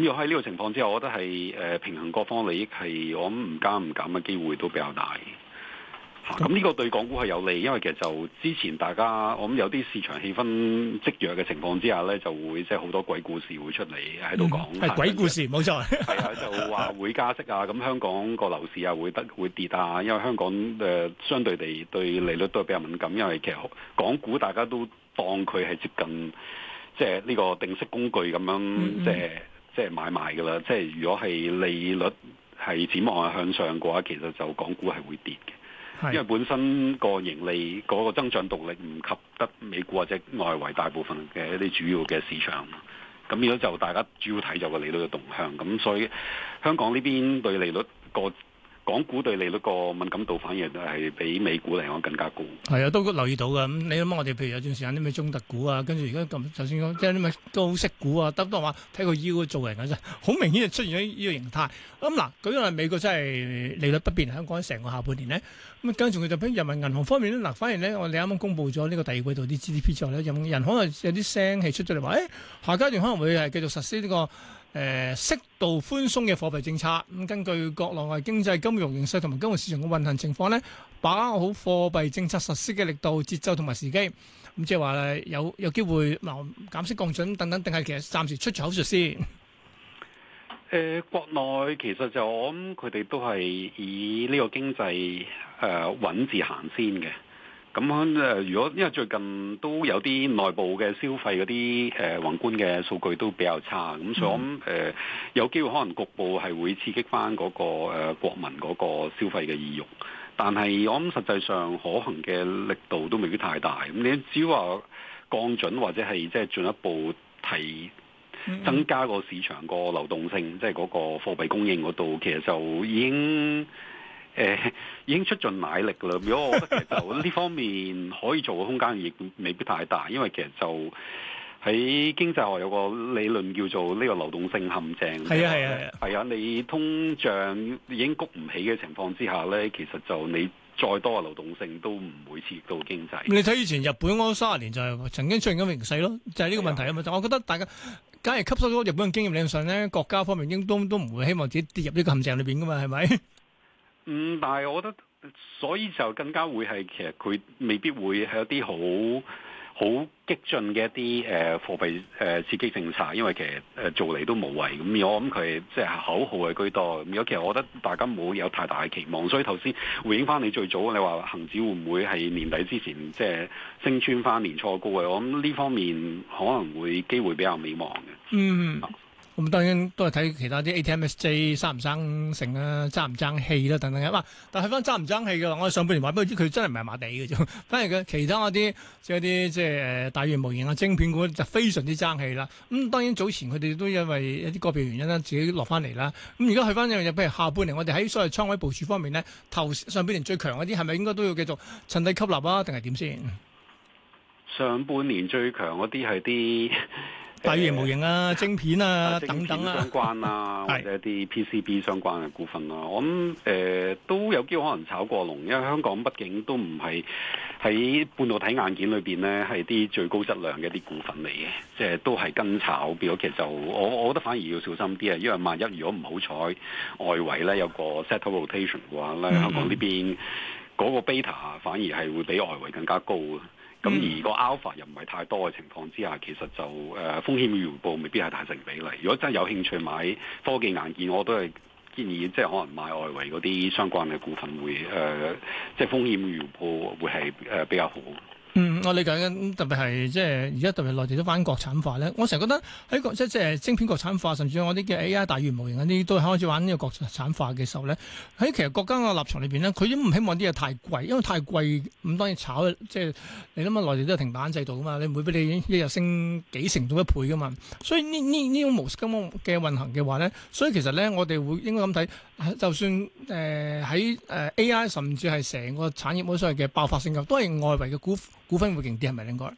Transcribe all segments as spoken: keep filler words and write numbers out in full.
咁要喺呢個情況之下，我覺得係誒、呃、平衡各方利益係我諗唔加唔減嘅機會都比較大。咁呢個對港股係有利，因為其實就之前大家我諗有啲市場氣氛積弱嘅情況之下呢，就會即係好多鬼故事會出嚟喺度講。 係、嗯、鬼故事，冇錯。 係啊，就話會加息啊，咁香港個樓市啊會得會跌啊，因為香港誒、呃、相對地對利率都係比較敏感，因為其實港股大家都當佢係接近即係呢個定息工具咁樣，嗯嗯即係即係買賣㗎啦。即係如果係利率係展望係向上嘅話，其實就港股係會跌嘅。因為本身個盈利嗰個增長動力唔及得美股或者外圍大部分嘅一啲主要嘅市場，咁如果就大家主要睇就個利率嘅動向，咁所以香港呢邊對利率個港股對利率個敏感度反而係比美股嚟講更加高。係啊，都留意到㗎。咁你諗下，我哋譬如有段時間啲咩中特股啊，跟住而家咁，就算講即係啲咩高息股啊，得唔得話睇個腰做人嘅啫，好明顯就出現咗呢個形態。咁嗱，舉個例，美國真係利率不變，香港成個下半年咧，咁跟住佢就譬如人民銀行方面咧，嗱，反而咧我哋啱啱公布咗呢個第二季度啲 G D P 之後咧，人人可能有啲聲氣出咗嚟話，誒、哎、下階段可能會係繼續實施呢、這個。誒、呃、適度寬鬆嘅貨幣政策，咁根據國內外經濟金融形勢同埋金融市場嘅運行情況咧，把握好貨幣政策實施嘅力度、節奏同埋時機，咁即係話有有機會嗱減息降準等等，定係其實暫時出咗口術先？誒、 呃，國內其實就我諗佢哋都係以呢個經濟誒、呃、穩字行先嘅。咁誒，如果因為最近都有啲內部嘅消費嗰啲誒宏觀嘅數據都比較差，咁所以我諗誒、呃、有機會可能局部係會刺激翻嗰、那個誒、呃、國民嗰個消費嘅意欲，但係我諗實際上可行嘅力度都未必太大。咁你只要話降準或者係即係進一步提增加個市場個流動性，即係嗰個貨幣供應嗰度，其實就已經。誒、呃、已經出盡奶力㗎啦！如果我覺得其實就呢方面可以做嘅空間亦未必太大，因為其實就喺經濟學有個理論叫做呢個流動性陷阱。 係啊係啊係啊！你通脹已經谷唔起嘅情況之下咧，其實就你再多嘅流動性都唔會刺激到經濟。 你睇以前日本嗰三十年就係曾經出現咁形勢咯，就係、是、呢個問題啊嘛！我覺得大家假如吸收咗日本嘅經驗，理論上咧國家方面應都都唔會希望自己跌入呢個陷阱裏邊噶嘛，係咪？ 嗯，但係我覺得，所以就更加會係其實佢未必會係一啲好好激進嘅一啲誒貨幣誒、呃、刺激政策，因為其實誒、呃、做嚟都無謂。咁我諗佢即係口號係居多。咁如果其實我覺得大家冇有太大嘅期望，所以頭先回應翻你最早你話恒指會唔會係年底之前即係升穿翻年初高嘅？我諗呢方面可能會機會比較微茫嘅。 嗯。啊咁當然都係睇其他啲 A T M S J 生唔生性啊，爭唔爭氣啦等等嘅。但係翻爭唔爭氣嘅，我哋上半年話俾佢知，佢真係唔係麻地嘅啫。反而佢其他嗰啲即係啲即係誒大型模型啊、晶片股就非常之爭氣啦。咁、嗯、當然早前佢哋都因為一啲個別原因啦，自己落翻嚟啦。咁而家去翻一樣嘢，譬如下半年我哋喺所謂倉位部署方面咧，頭上半年最強嗰啲係咪應該都要繼續趁低吸納啊？定係點先？ 上半年最強嗰啲係啲。 大型模型啊、晶片啊、 晶片等等啊， 相關啊，或者一啲 P C B 相關嘅股份啊，我諗誒、呃、都有機會可能炒過龍，因為香港畢竟都唔係喺半導體硬件裏邊咧，係啲最高質量嘅一啲股份嚟嘅，即係都係跟炒。變咗其實就我我覺得反而要小心啲啊，因為萬一如果唔好彩外圍咧有個 settle rotation 嘅話咧，香港呢邊嗰個 beta 反而係會比外圍更加高嘅。咁、嗯、而個 alpha 又唔係太多嘅情況之下，其實就誒、呃、風險與回報未必係太成比例。如果真係有興趣買科技硬件，我都係建議即係可能買外圍嗰啲相關嘅股份會誒，即、呃、係、就是、風險與回報會係誒、呃、比較好。 嗯，我理解嘅，特別係即係而家特別內地都玩國產化咧。我成日覺得喺國即係即係晶片國產化，甚至我啲嘅 A I 大語言模型嗰啲都開始玩呢個國產化嘅時候咧，喺其實國家嘅立場裏邊咧，佢都唔希望啲嘢太貴，因為太貴咁當然炒即係你諗下內地都有停板制度噶嘛，你唔會俾你一日升幾成到一倍噶嘛。所以呢呢呢種模式咁嘅運行嘅話咧，所以其實咧我哋會應該咁睇，就算誒喺誒 A I 甚至係成個產業冇所謂嘅爆發性嘅，都係外圍嘅股。股份會勁啲係咪應該？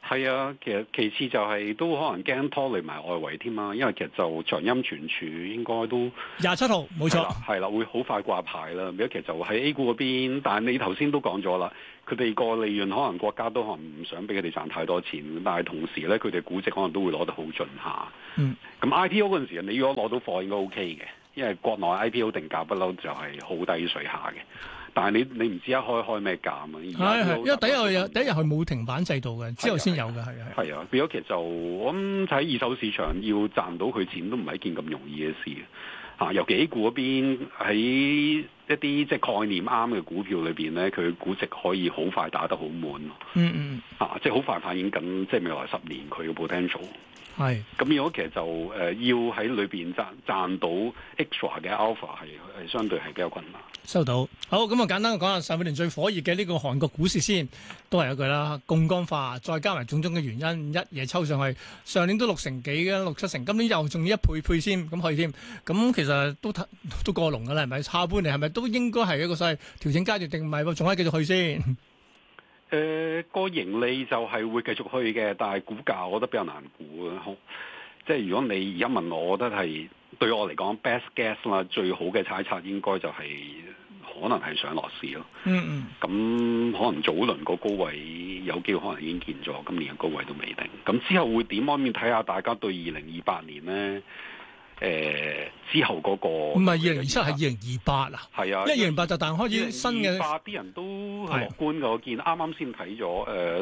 係啊，其實其次就係都可能驚拖累埋外圍添啊，因為其實就長陰存儲應該都廿七號冇錯， 係啦，會好快掛牌啦。而家其實就喺 A 股嗰邊，但係你頭先都講咗啦，佢哋個利潤可能國家都可能唔想俾佢哋賺太多錢，但係同時咧佢哋估值可能都會攞得好盡下。嗯，咁 I P O 嗰陣時，你如果攞到貨應該 OK 嘅，因為國內 I P O 定價不嬲就係好低水下嘅。但係你你唔知一開開咩價啊嘛？ 係係，因為第一日有第一日佢冇停板制度嘅，之後先有嘅係係。 係啊，變咗其實就我諗喺二手市場要賺到佢錢都唔係一件咁容易嘅事啊！尤其 A 股嗰邊喺一啲即係概念啱嘅股票裏邊咧，佢估值可以好快打得好滿。嗯嗯。啊，即係好快反映緊即係未來十年佢嘅 potential。係，咁如果其實就誒、呃、要喺裏邊賺賺到 extra 嘅 alpha 係係相對係比較困難。收到，好咁啊，簡單講下上半年最火熱嘅呢個韓國股市先，都係一句啦，槓桿化，再加埋種種嘅原因，一夜抽上去，上年都六成幾嘅，六七成，今年又仲要一倍倍先，咁可以添，咁其實都都過龍㗎啦，係咪？下半年係咪都應該係一個所謂調整階段定唔係喎？仲可以繼續去先？誒、呃、個盈利就係會繼續去嘅，但係股價我覺得比較難估啊！即係如果你而家問我，我覺得係對我嚟講 best guess 啦，最好嘅猜測應該就係可能係上落市咯。嗯嗯。咁可能早輪個高位有機會可能已經見咗，今年嘅高位都未定。咁之後會點？方面睇下大家對二零二八年咧。誒、呃、之後嗰、那個唔係二零二七係二零二八啊，係啊，因為二零二八就但開始新嘅二八啲人都係樂觀嘅，我見啱啱先睇咗誒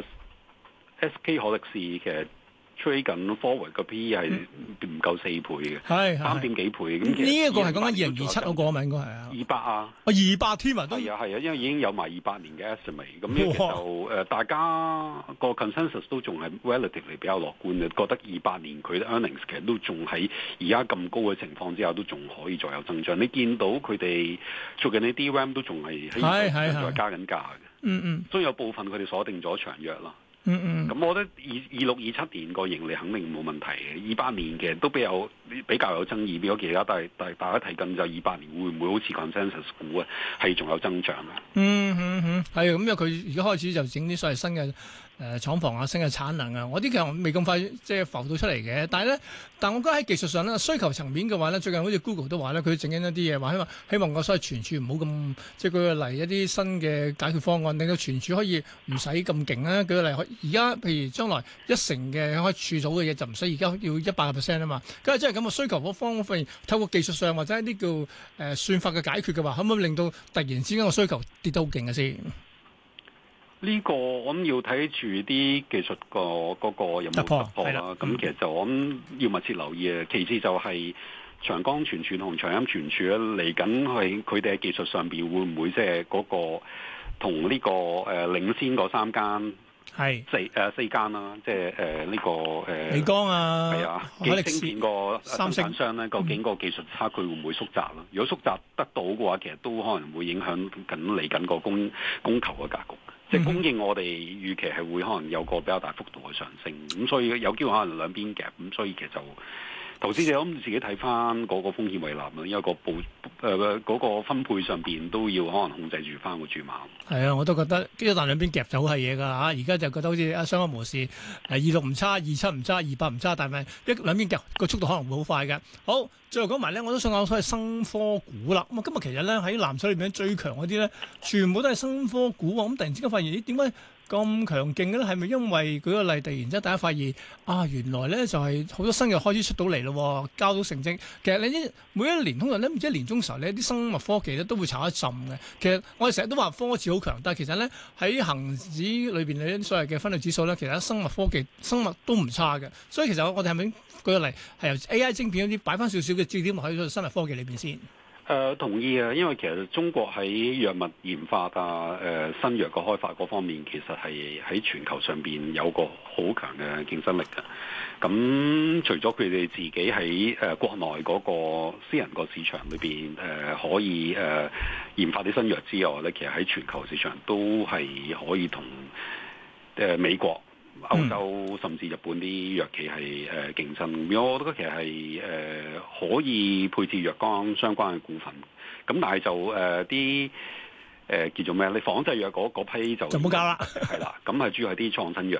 S K 海力士其實吹緊 forward 個 P E 係唔夠四倍嘅，係三點幾倍咁。呢一個係講緊二零二七嗰個嘛，應該係啊，二百啊，哦二百添啊，係啊係啊，因為已經有埋二八年嘅 estimate，咁呢其實就誒大家個 consensus 都仲係 relatively 比較樂觀嘅，覺得二八年佢嘅 earnings 其實都仲喺而家咁高嘅情況之下，都仲可以再有增長。你見到佢哋做緊啲 D RAM 都仲係喺再加緊價嘅，嗯嗯，所以有部分佢哋鎖定咗長約啦。嗯嗯，咁我覺得二二六二七年個盈利肯定冇問題嘅，二八年嘅都比較比較有爭議，比咗其他，但係但係大家睇緊就二八年會唔會好似 consensus 估啊，係仲有增長啊？嗯嗯嗯，係咁，因為佢而家開始就整啲所謂新嘅誒、呃、廠房啊，新嘅產能啊，我啲其實未咁快即係浮到出嚟嘅，但係咧，但我覺得喺技術上咧，需求層面嘅話咧，最近好似 Google 都話咧，佢整緊一啲嘢，話希望希望個所謂存儲唔好咁，即係舉個例一啲新嘅解決方案，令到存儲可以唔使咁勁啊。舉個例，而家譬如將來一成嘅可以儲到嘅嘢就唔使而家要一百個 percent 啊嘛，咁啊即係咁嘅需求嗰方面，透過技術上或者一啲叫誒、呃、算法嘅解決嘅話，可唔可以令到突然之間個需求跌得好勁嘅先？呢個我諗要睇住啲技術個嗰個有冇突破啦。咁其實就我諗要密切留意啊。其次就係長江存儲同長鑫存儲咧，嚟緊係佢哋喺技術上邊會唔會即係嗰個同呢個誒領先嗰三間係四誒四間啦，即係誒呢個誒美光啊，係啊，幾晶片個生產商咧，究竟個技術差距會唔會縮窄啦？如果縮窄得到嘅話，其實都可能會影響緊嚟緊個供供求嘅格局。即係供應，我哋預期係會可能有個比較大幅度嘅上升，咁所以有機會可能兩邊夾，咁所以其實就投資者咁自己睇翻嗰個風險為立啦，因為個布誒嗰個分配上邊都要可能控制住翻個注碼。係啊，我都覺得基本上兩邊夾就好係嘢㗎嚇，而家就覺得好似啊相安無事，誒二六唔差，二七唔差，二八唔差，但係一兩邊夾個速度可能會好快嘅。好，最後講埋咧，我都想講所謂生科股啦。咁啊，今日其實咧喺藍籌裏邊最強嗰啲咧，全部都係生科股啊。咁突然之間發現咦，點解咁強勁嘅咧？係咪因為舉個例，突然之間大家發現啊，原來咧就係、是、好多新藥開始出到嚟咯，交到成績。其實你啲每一年通常咧，唔知一年中時候呢啲生物科技咧都會炒一陣嘅。其實我哋成日都話科指好強，但係其實咧喺恒指裏邊呢啲所謂嘅分類指數咧，其實生物科技、生物都唔差嘅。所以其實我哋係咪舉個例係由 A I 晶片嗰啲擺翻少少嘅焦點喺生物科技裏邊先？誒、呃、同意啊，因為其實中國喺藥物研發啊、誒、呃、新藥嘅開發嗰方面，其實係喺全球上邊有個好強嘅競爭力嘅。咁除咗佢哋自己喺誒、呃、國內嗰個私人個市場裏邊誒可以誒、呃、研發啲新藥之外咧，其實喺全球市場都係可以同誒、呃、美國、歐洲甚至日本啲藥企係誒競爭，我覺得其實係誒、呃、可以配置藥光相關嘅股份，咁但係就誒啲誒叫做咩？你仿製藥嗰批就就冇搞啦，係啦，咁係主要係啲創新藥咯。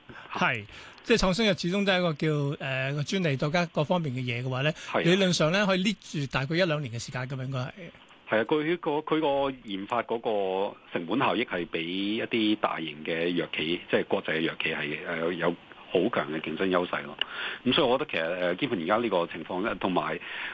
係，即係創新藥始終都係一個叫誒個、呃、專利多加各方面嘅嘢嘅話咧， 係理論上咧可以 lead 住大概一兩年嘅時間咁應該係。 係啊，佢個佢個研發嗰個成本效益係比一啲大型嘅藥企，即係國際嘅藥企係誒有好強嘅競爭優勢咯。咁所以我覺得其實誒，基本而家呢個情況咧，同埋